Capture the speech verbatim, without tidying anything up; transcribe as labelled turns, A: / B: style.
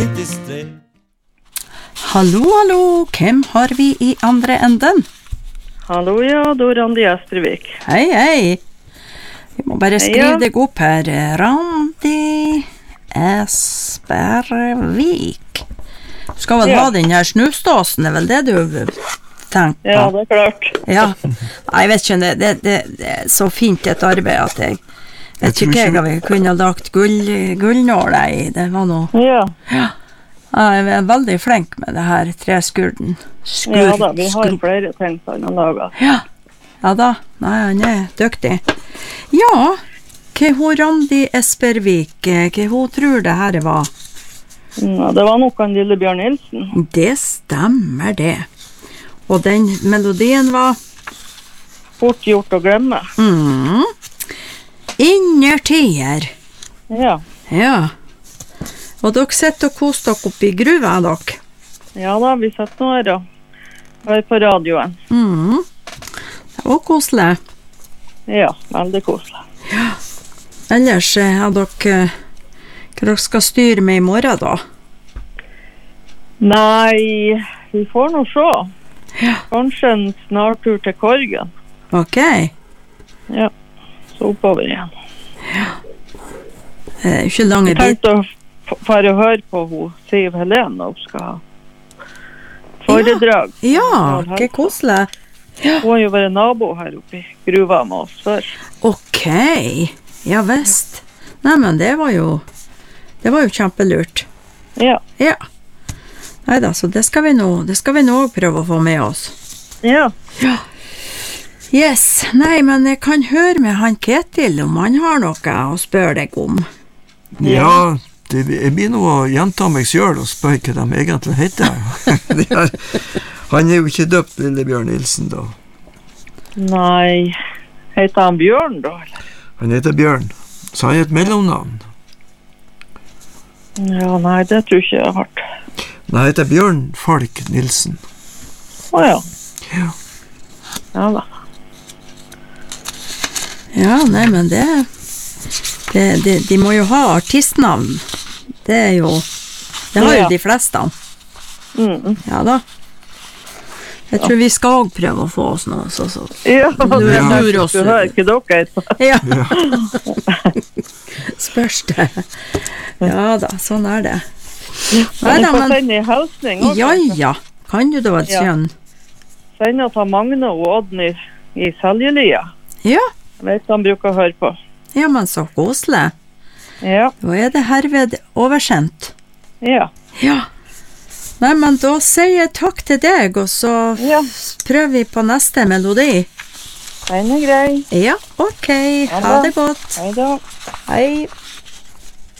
A: litt i strev.
B: Hallo, hallo, hvem har vi i andre enden?
C: Hallo, ja, da er Randi Estervik.
B: Hei, hei. Vi må bare skrive
C: Hei, ja.
B: deg opp her. Randi Espervik. Du skal vel
C: Ja.
B: ha den her snusdåsen, er vel det du tenker på?
C: Ja, det er klart.
B: Ja. Nei, jeg vet ikke, det, det, det, det er så fint et arbeid at jeg vet
D: Jeg
B: ikke
D: tror
B: hva vi kunne ha lagt gull, gullnåler i. Det var noe...
C: Ja,
B: Ja. Jeg er veldig flink med det her treskurden. Skur,
C: ja da, vi har
B: skru-
C: flere ting som han har laget.
B: Ja. Ja da. Nei, han er dyktig. Ja, hva hun Randi Espervik, hva hun tror det her var?
C: Ja, det var nok han lille Bjørn Nilsen.
B: Det stemmer det. Og den melodien var
C: Fort gjort å glemme.
B: mm, Innertier.
C: Ja,
B: Ja. Og dere sitter og koser dere oppe i gruva, dere.
C: ja da, vi setter nå her og er på radioen.
B: Mm. Det var koselig.
C: Ja, veldig koselig.
B: Ellers eh, har dere eh, hva dere skal styre med i morgen da?
C: Nei, vi får nå se.
B: Ja.
C: Kanskje en snartur til Korgen.
B: Ok.
C: Ja, så oppover igjen.
B: Eh, ikke lange
C: Jeg
B: bit.
C: tenkte å f- fare og høre på hun Siv Helene når hun skal ha foredrag.
B: Ja, hva koselig.
C: Hun har jo vært nabo her oppe i gruva med oss før.
B: Ok, ja visst. Nei, men det var jo, det var jo kjempelurt.
C: Ja,
B: Ja. Neida, så det skal vi nå, det skal vi nå prøve å få med oss.
C: ja.
B: Yes, nei, men jeg kan høre med han Ketil om han har noe å spørre deg om.
D: Ja, det, jeg blir nå å gjenta meg selv og spørre hva de egentlig heter. De er, han er jo ikke døpt, lille Bjørn Nilsen, da.
C: Nei, heter han Bjørn da, eller?
D: Han heter Bjørn, så han er et mellomnavn.
C: Ja, nei, det tror ikke jeg har hørt.
D: Men han heter Bjørn Falk Nilsen.
C: Åja,
D: Ja.
C: ja da.
B: Ja, nei, men det, det, det de må jo ha artistnavn. Det er jo, det har jo
C: Ja.
B: de fleste.
C: Mm.
B: Ja da. Jeg tror vi skal også prøve å få oss noe, så, så.
C: Ja,
B: Lurer-
C: det er
B: lurer
C: du
B: oss.
C: hører ikke dere heter.
B: Ja. Spørs det. Ja da, sånn er det. Nei
C: Jeg
B: da,
C: får
B: men,
C: sende en hilsning også.
B: ja, ja, kan du da,
C: Ja.
B: Sjøen?
C: Sende til Magne og Odny i Seljelia.
B: Ja,
C: Jeg vet han bruker å høre på.
B: ja, men så koselig.
C: Ja,
B: Da er det herved oversendt.
C: ja.
B: Ja. Nei, men da sier jeg takk til deg, og så
C: Ja,
B: prøver vi på neste melodi.
C: den er grei.
B: Ja, ok. Ha det godt.
C: Hei da.
B: Hei.